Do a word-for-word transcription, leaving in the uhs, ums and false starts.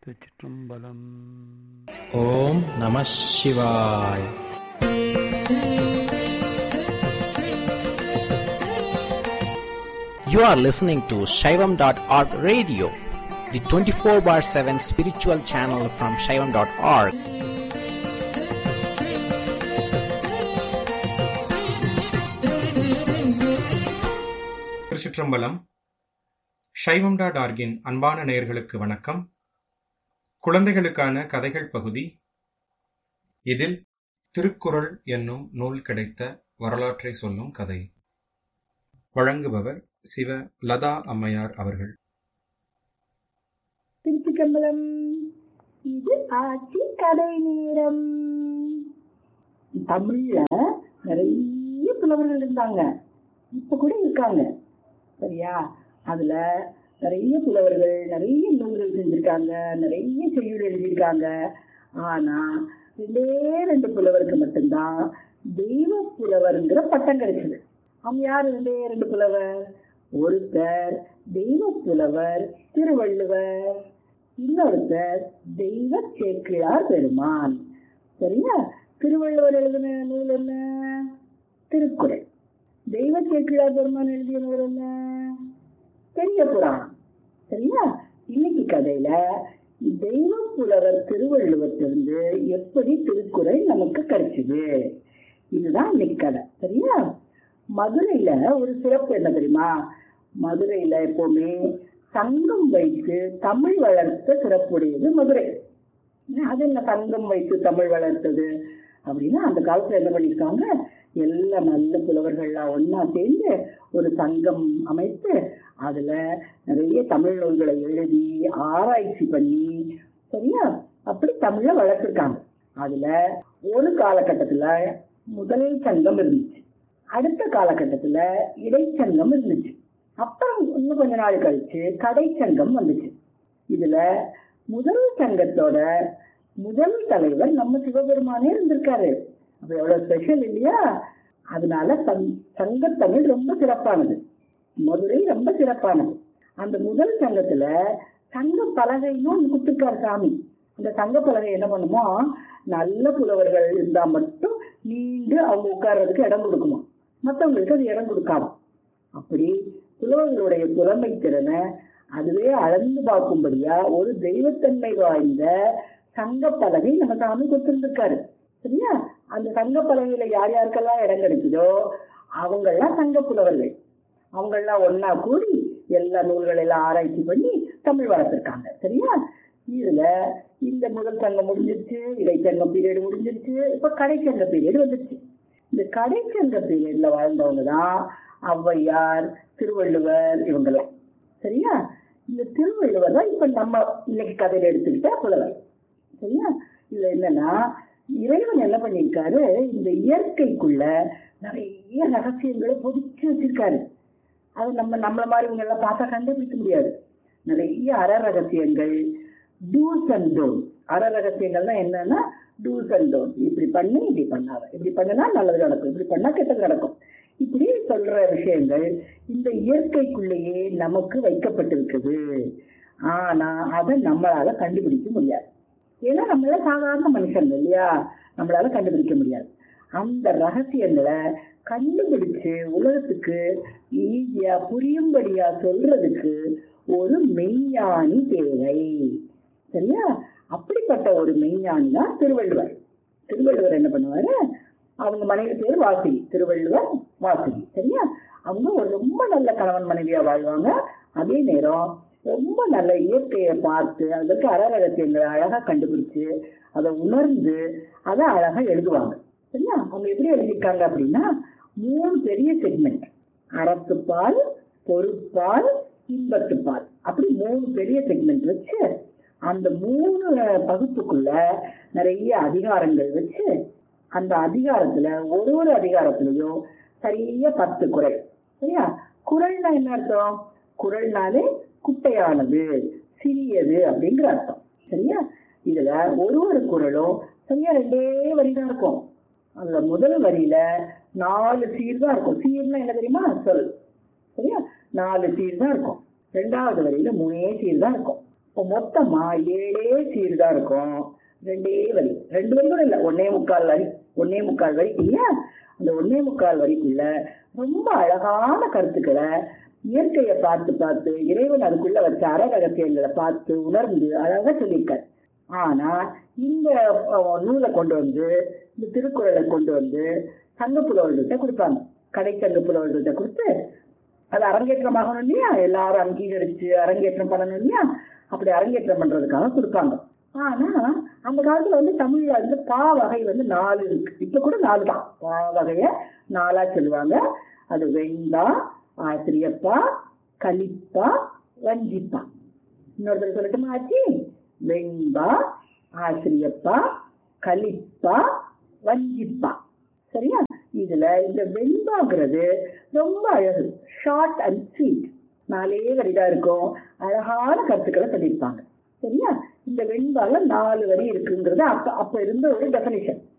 திருச்சிற்றம்பலம். ஓம் நம சிவாய. You are listening to Shaivam dot org radio, the twenty-four bar seven spiritual channel from Shaivam dot org. திருச்சிற்றம்பலம். சைவம் dot ஆர்கின் அன்பான நேயர்களுக்கு வணக்கம். குழந்தைகளுக்கான கதைகள் பகுதி. இதில் திருக்குறள் என்னும் நூல் கிடைத்த வரலாற்றை சொல்லும் கதை. வழங்குபவர் சிவ லதா அம்மையார் அவர்கள். திருச்சிற்றம்பலம். இது ஆட்சி கதை நேரம். தமிழ்ல நிறைய புலவர்கள் இருந்தாங்க, இப்ப கூட இருக்காங்க. சரியா? அதுல நிறைய புலவர்கள் நிறைய நூல்கள் செஞ்சிருக்காங்க, நிறைய செய்யுள் எழுதியிருக்காங்க. ஆனா ரெண்டே ரெண்டு புலவருக்கு மட்டும்தான் தெய்வ புலவர்ங்கிற பட்டம் கிடைச்சது. அவங்க யாரு ரெண்டே ரெண்டு புலவர்? ஒருத்தர் தெய்வ புலவர் திருவள்ளுவர், இன்னொருத்தர் தெய்வ சேக்கிழார் பெருமான். சரியா? திருவள்ளுவர் எழுதின நூல் என்ன? திருக்குறள். தெய்வ சேக்கிழார் பெருமான் எழுதிய நூல் என்ன? பெரிய புராணம். சரியா? இன்னைக்கு கதையில தெய்வ புலவர் திருவள்ளுவத்திலிருந்து எப்படி திருக்குறள் நமக்கு கிடைச்சது, இதுதான் இன்னைக்கு கதை. சரியா? மதுரையில ஒரு சிறப்பு என்ன தெரியுமா? மதுரையில எப்பவுமே சங்கம் வைத்து தமிழ் வளர்த்த சிறப்புடையது மதுரை. அது என்ன சங்கம் வைத்து தமிழ் வளர்த்தது அப்படின்னா, அந்த காலத்துல என்ன பண்ணிருக்காங்க, எல்லா நல்ல புலவர்கள்லாம் ஒன்னா சேர்ந்து ஒரு சங்கம் அமைத்து அதுல நிறைய தமிழ் நூல்களை எழுதி ஆராய்ச்சி பண்ணி, சரியா, அப்படி தமிழ வளர்த்திருக்காங்க. அதுல ஒரு காலகட்டத்துல முதல் சங்கம் இருந்துச்சு, அடுத்த காலகட்டத்துல இடைச்சங்கம் இருந்துச்சு, அப்புறம் இன்னும் கொஞ்ச நாள் கழிச்சு கடைச்சங்கம் வந்துச்சு. இதுல முதல் சங்கத்தோட முதல் தலைவர் நம்ம சிவபெருமானே இருந்திருக்காரு. அப்ப எவ்வளவு ஸ்பெஷல் இல்லையா? அதனால சங்க தமிழ் ரொம்ப சிறப்பானது, மதுரை ரொம்ப சிறப்பானது. அந்த முதல் சங்கத்துல சங்க பலகைன்னு ஒண்ணு கொடுத்துருக்காரு சாமி. அந்த சங்க பலகை என்ன பண்ணுமோ, நல்ல புலவர்கள் இருந்தா மட்டும் நீண்டு அவங்க உட்கார்றதுக்கு இடம் கொடுக்குமா, மற்றவங்களுக்கு அது இடம் கொடுக்காம. அப்படி புலவர்களுடைய புலமை திறனை அதுவே அளந்து பார்க்கும்படியா ஒரு தெய்வத்தன்மை வாய்ந்த சங்க பலகை நம்ம சாமி கொடுத்துருக்காரு. சரியா? அந்த சங்க பலகையில யார் யாருக்கெல்லாம் இடம் கிடைக்குதோ அவங்கெல்லாம் சங்க புலவர்கள். அவங்கெல்லாம் ஒன்னா கூடி எல்லா நூல்களை எல்லாம் ஆராய்ச்சி பண்ணி தமிழ் வளர்த்திருக்காங்க. சரியா? இதுல இந்த முதல் சங்கம் முடிஞ்சிருச்சு, இடைச்சங்கம் பீரியட் முடிஞ்சிருச்சு, இப்ப கடைச்சங்க பீரியட் வந்துருச்சு. இந்த கடைச்சங்க பீரியட்ல வாழ்ந்தவங்க தான் ஔவையார், திருவள்ளுவர், இவங்கெல்லாம். சரியா? இந்த திருவள்ளுவர் தான் இப்ப நம்ம இன்னைக்கு கதையில எடுத்துக்கிட்ட புலவர். சரியா? இதுல என்னன்னா, இறைவன் என்ன பண்ணிருக்காரு, இந்த இயற்கைக்குள்ள நிறைய ரகசியங்களை பொதிச்சு வச்சிருக்காரு. அது நம்ம நம்மள மாதிரி இவங்க எல்லாம் பார்த்தா கண்டுபிடிக்க முடியாது. நிறைய அற ரகசியங்கள், டூஸ் அண்ட் டோன்ஸ். அற ரகசியங்கள்னா என்னன்னா, டூஸ் அண்ட் டோன்ஸ். இப்படி பண்ணு, இப்படி பண்ணாத, இப்படி பண்ணுனா நல்லது நடக்கும், இப்படி பண்ணா கெட்டது நடக்கும், இப்படி சொல்ற விஷயங்கள் இந்த இயற்கைக்குள்ளேயே நமக்கு வைக்கப்பட்டிருக்குது. ஆனா அதை நம்மளால கண்டுபிடிக்க முடியாது. ஏன்னா நம்மள சாதாரண மனுஷன் இல்லையா, நம்மளால கண்டுபிடிக்க முடியாது. அந்த ரகசியங்களை கண்டுபிடிச்சு உலகத்துக்கு ஈஸியா புரியும்படியா சொல்றதுக்கு ஒரு மெய்ஞானி தேவை. சரியா? அப்படிப்பட்ட ஒரு மெய்ஞானி தான் திருவள்ளுவர். திருவள்ளுவர் என்ன பண்ணுவாரு, அவங்க மனைவி பேர் வாசுகி, திருவள்ளுவர் வாசுகி. சரியா? அவங்க ஒரு ரொம்ப நல்ல கணவன் மனைவியா வாழ்வாங்க. அதே நேரம் ரொம்ப நல்ல இயற்கையை பார்த்து அதற்கு அற ரகசியங்களை அழகா கண்டுபிடிச்சு அதை உணர்ந்து அதை அழகா எழுதுவாங்க. சரியா? அவங்க எப்படி எழுதியிருக்காங்க அப்படின்னா, மூணு பெரிய செக்மெண்ட், அறத்துப்பால், பொருட்பால், இன்பத்துப்பால், அப்படி மூணு பெரிய செக்மெண்ட் வச்சு அந்த மூணு பகுப்புக்குள்ள நிறைய அதிகாரங்கள் வச்சு அந்த அதிகாரத்துல ஒரு ஒரு அதிகாரத்திலையும் சரியா பத்து குறள். சரியா? குறள்னா என்ன அர்த்தம்? குறள்னாலே குட்டையானது, சிறியது அப்படிங்கிற அர்த்தம். சரியா? இதுல ஒரு ஒரு குறளும் சரியா ரெண்டே வரிதான் இருக்கும். அந்த முதல் வரியில நாலு சீர் தான் இருக்கும். சீர்னா என்ன தெரியுமா? சொல். சரியா? நாலு சீர் தான் இருக்கும். ரெண்டாவது வரியில மூணே சீர் தான் இருக்கும். இப்போ மொத்தமா ஏழே சீர் தான் இருக்கும். ரெண்டே வரி, ரெண்டு வரி கூட இல்லை, ஒன்னே முக்கால் வரி, ஒன்னே முக்கால் வரி இல்லையா? அந்த ஒன்னே முக்கால் வரிக்குள்ள ரொம்ப அழகான கருத்துக்களை இயற்கையை பார்த்து பார்த்து இறைவன் அதுக்குள்ள வச்ச அற ரகசியங்களை பார்த்து உணர்ந்து அழகா சொல்லியிருக்காரு. ஆனா இந்த நூலை கொண்டு வந்து, இந்த திருக்குறளை கொண்டு வந்து சங்க புலவர்கள்ட்ட கொடுப்பாங்க. கடை சங்க புலவர்கள்ட்ட கொடுத்து அது அரங்கேற்றமாகணும் இல்லையா? எல்லாரும் அங்கீகரிச்சு அரங்கேற்றம் பண்ணணும் இல்லையா? அப்படி அரங்கேற்றம் பண்றதுக்காக கொடுப்பாங்க. ஆனா அந்த காலத்துல வந்து தமிழ்ல வந்து பா வகை வந்து நாலு இருக்கு. இப்ப கூட நாலு தான். பா வகைய நாலா சொல்லுவாங்க. அது வெண்பா, ஆசிரியப்பா, கலிப்பா, வஞ்சிப்பா. இன்னொருத்தர் சொல்லட்டுமா ஆச்சு? வெண்பா, ஆசிரியப்பா, கலிப்பா, வஞ்சிப்பா. சரியா? இதுல இந்த வெண்பாங்கிறது ரொம்ப அழகு, ஷார்ட் அண்ட் ஸ்வீட், நாலே வரிதான் இருக்கும், அழகான கருத்துக்களை சொல்லியிருப்பாங்க. சரியா? இந்த வெண்பால நாலு வரி இருக்குங்கிறது அப்ப அப்ப இருந்த ஒரு டெஃபினிஷன்.